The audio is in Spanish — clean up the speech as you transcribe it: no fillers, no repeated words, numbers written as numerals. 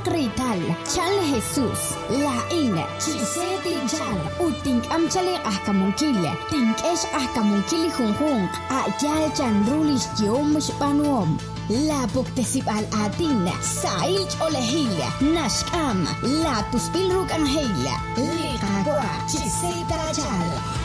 grital, chal Jesús, la ina, chise tinchal, utink amchale ahkamunkile, tink esh ahkamunkili junjun, ayal chanrulish yomush panuom. La puktesip al atin, sailch olehila, nashkam, la tuspilruk anheila, liqaqwa, chise tachal.